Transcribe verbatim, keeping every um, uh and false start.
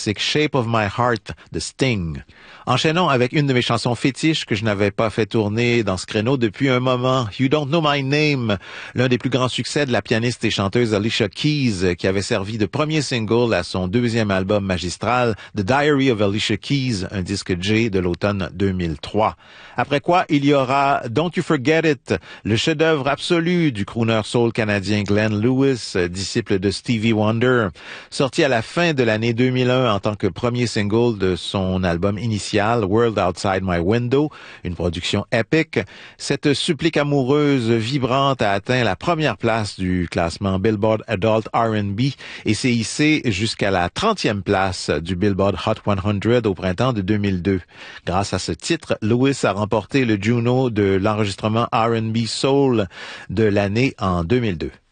classique Shape of My Heart de Sting. Enchaînons avec une de mes chansons fétiches que je n'avais pas fait tourner dans ce créneau depuis un moment. You Don't Know My Name, l'un des plus grands succès de la pianiste et chanteuse Alicia Keys, qui avait servi de premier single à son deuxième album magistral, The Diary of Alicia Keys, un disque J de l'automne deux mille trois. Après quoi, il y aura Don't You Forget It, le chef-d'œuvre absolu du crooner soul canadien Glenn Lewis, disciple de Stevie Wonder, sorti à la fin de l'année deux mille un en tant que premier single de son album initial World Outside My Window, une production épique. Cette supplique amoureuse vibrante a atteint la première place du classement Billboard Adult R and B et s'est hissée jusqu'à la trentième place du Billboard Hot cent au printemps de deux mille deux. Grâce à ce titre, Lewis a remporté le Juno de l'enregistrement R and B Soul de l'année en deux mille deux.